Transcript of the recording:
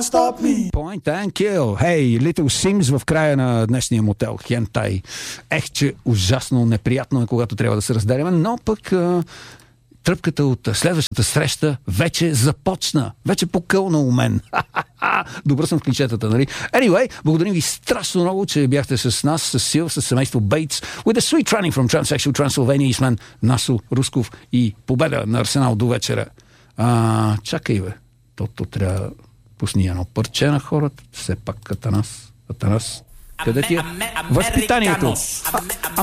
stop me. Point and kill. Hey, Little Sims в края на днешния мотел Хентай. Че ужасно неприятно е, когато трябва да се разделяме, но пък тръпката от следващата среща вече започна. Вече покълна у мен. Добър съм в клишетата, нали? Anyway, благодарим ви страшно много, че бяхте с нас, с Сил, с семейство Бейтс, with a sweet training from Transsexual Transylvania Eastman, Насо Русков и победа на Арсенал до вечера. Чакай, бе. То трябва пусни едно парче на хората. Все пак Атанас. Къде ти е възпитанието?